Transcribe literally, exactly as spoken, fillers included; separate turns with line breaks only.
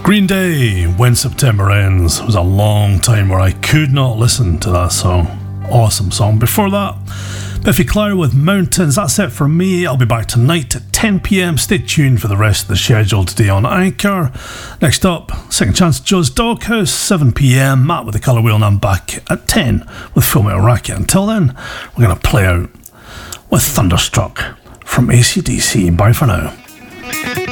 Green Day, When September Ends, was a long time where I could not listen to that song. Awesome song. Before that, Biffy Clyro with Mountains. That's it for me. I'll be back tonight at ten p.m. Stay tuned for the rest of the schedule today on Anchor. Next up, Second Chance Joe's Doghouse, seven p.m. Matt with the Colour Wheel, and I'm back at ten with Full Metal Racket. Until then, we're going to play out with Thunderstruck from A C D C. Bye for now.